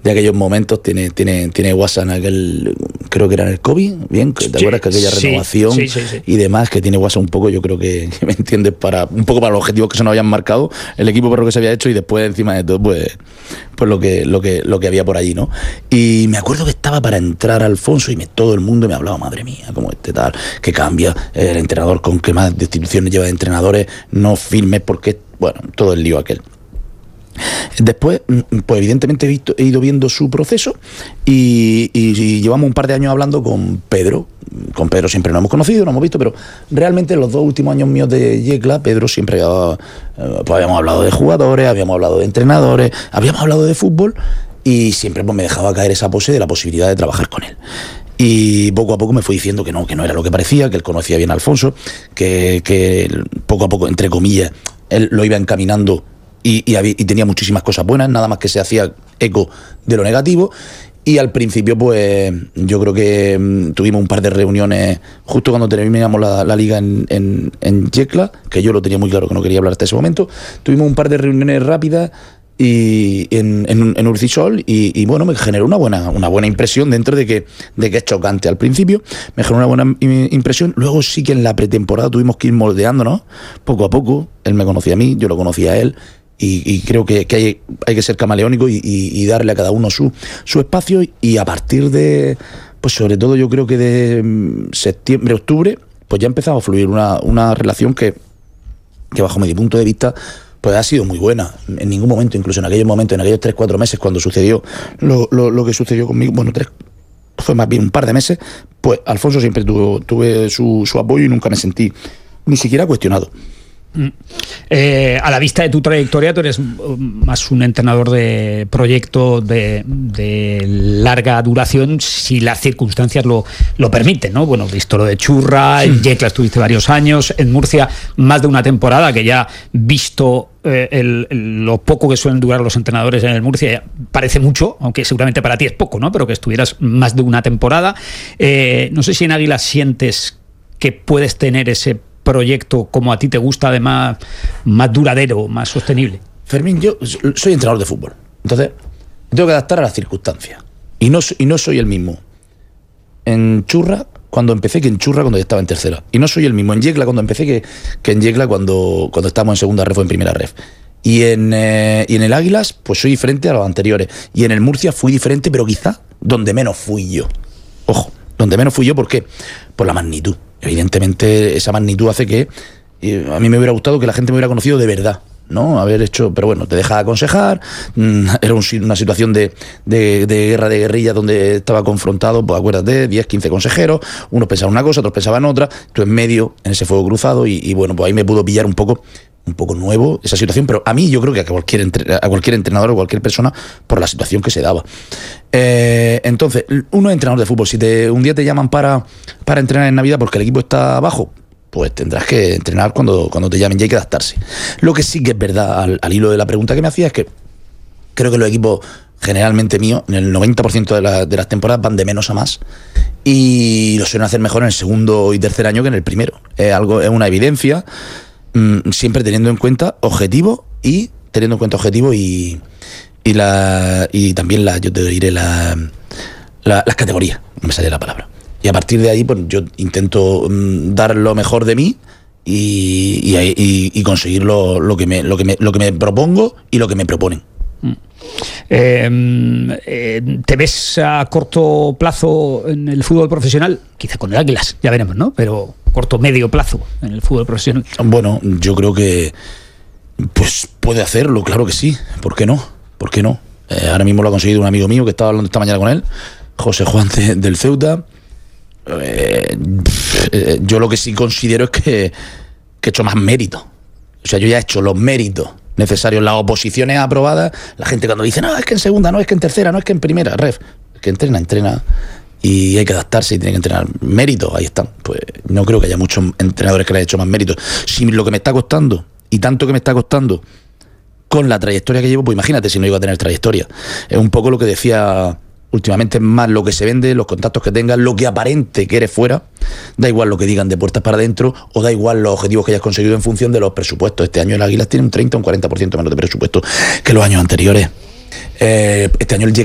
aquellos momentos, tiene WhatsApp en aquel, creo que era en el COVID, bien, ¿te acuerdas que aquella renovación y demás, que tiene WhatsApp un poco, yo creo que me entiendes, un poco para los objetivos que se nos habían marcado, el equipo por lo que se había hecho y después encima de todo, pues lo que había por allí, ¿no? Y me acuerdo que estaba para entrar Alfonso y todo el mundo me hablaba, madre mía, como tal, que cambia, el entrenador con que más destituciones lleva de entrenadores, no firmes porque, bueno, todo el lío aquel. Después, pues evidentemente he ido viendo su proceso y llevamos un par de años hablando con Pedro. Con Pedro siempre nos hemos conocido, nos hemos visto, pero realmente en los 2 últimos años míos de Yecla, Pedro siempre pues habíamos hablado de jugadores, habíamos hablado de entrenadores, habíamos hablado de fútbol y siempre pues me dejaba caer esa pose de la posibilidad de trabajar con él. Y poco a poco me fue diciendo que no era lo que parecía, que él conocía bien a Alfonso, que poco a poco, entre comillas, él lo iba encaminando y tenía muchísimas cosas buenas, nada más que se hacía eco de lo negativo. Y al principio, pues, yo creo que tuvimos un par de reuniones justo cuando terminamos la liga en Yecla, que yo lo tenía muy claro que no quería hablar hasta ese momento. Tuvimos un par de reuniones rápidas y en Urcisol y bueno, me generó una buena impresión dentro de que es chocante al principio, me generó una buena impresión. Luego sí que en la pretemporada tuvimos que ir moldeándonos poco a poco. Él me conocía a mí, yo lo conocía a él. Y creo que hay que ser camaleónico y darle a cada uno su espacio y a partir de, pues sobre todo yo creo que de septiembre, octubre, pues ya empezaba a fluir una relación que bajo mi punto de vista pues ha sido muy buena. En ningún momento, incluso en aquellos momentos, en aquellos 3-4 meses cuando sucedió lo que sucedió conmigo, bueno, fue más bien un par de meses, pues Alfonso siempre tuve su apoyo y nunca me sentí ni siquiera cuestionado. A la vista de tu trayectoria, tú eres más un entrenador de proyecto de larga duración, si las circunstancias lo permiten, ¿no? Bueno, visto lo de Churra, en Yecla estuviste varios años, en Murcia más de una temporada, que ya visto lo poco que suelen durar los entrenadores en el Murcia parece mucho, aunque seguramente para ti es poco, ¿no? Pero que estuvieras más de una temporada. No sé si en Águila sientes que puedes tener ese proyecto como a ti te gusta, además más duradero, más sostenible. Fermín, yo soy entrenador de fútbol, entonces tengo que adaptar a las circunstancias y no soy el mismo en Churra cuando empecé que en Churra cuando ya estaba en tercera, y no soy el mismo en Yecla cuando empecé que en Yecla cuando estábamos en segunda ref o en primera ref. Y en el Águilas pues soy diferente a los anteriores, y en el Murcia fui diferente, pero quizá donde menos fui yo. Ojo, donde menos fui yo, ¿por qué? Por la magnitud. Evidentemente esa magnitud hace que a mí me hubiera gustado que la gente me hubiera conocido de verdad, ¿no? Haber hecho, pero bueno, te deja aconsejar, era una situación de guerra, de guerrilla, donde estaba confrontado, pues acuérdate, 10, 15 consejeros, unos pensaban una cosa, otros pensaban otra, tú en medio, en ese fuego cruzado, y bueno, pues ahí me pudo pillar un poco nuevo esa situación, pero a mí yo creo que a cualquier entrenador o cualquier persona por la situación que se daba. Entonces, uno es entrenador de fútbol. Si un día te llaman para entrenar en Navidad porque el equipo está abajo, pues tendrás que entrenar cuando te llamen, y hay que adaptarse. Lo que sí que es verdad, al hilo de la pregunta que me hacías, es que creo que los equipos generalmente míos, en el 90% de las temporadas van de menos a más, y lo suelen hacer mejor en el segundo y tercer año que en el primero. Es una evidencia, siempre teniendo en cuenta objetivos y también yo te diré las categorías, no me sale la palabra. Y a partir de ahí, pues yo intento dar lo mejor de mí y conseguir lo que me propongo y lo que me proponen. ¿Te ves a corto plazo en el fútbol profesional? Quizá con el Águilas, ya veremos, ¿no? Pero corto, medio plazo en el fútbol profesional. Bueno, yo creo que pues puede hacerlo, claro que sí. ¿Por qué no? Ahora mismo lo ha conseguido un amigo mío que estaba hablando esta mañana con él, José Juan del Ceuta. Yo lo que sí considero es que he hecho más mérito. O sea, yo ya he hecho los méritos necesarios, las oposiciones aprobadas. La gente cuando dice, no, es que en segunda, no, es que en tercera, no, es que en primera, ref, es que entrena y hay que adaptarse y tiene que entrenar. Méritos, ahí están. Pues no creo que haya muchos entrenadores que le hayan hecho más méritos. Si lo que me está costando, y tanto que me está costando con la trayectoria que llevo, pues imagínate si no iba a tener trayectoria. Es un poco lo que decía últimamente, es más lo que se vende, los contactos que tengas, lo que aparente que eres fuera. Da igual lo que digan de puertas para adentro, o da igual los objetivos que hayas conseguido en función de los presupuestos. Este año el Águilas tiene un 30 o un 40% menos de presupuesto que los años anteriores. Este año el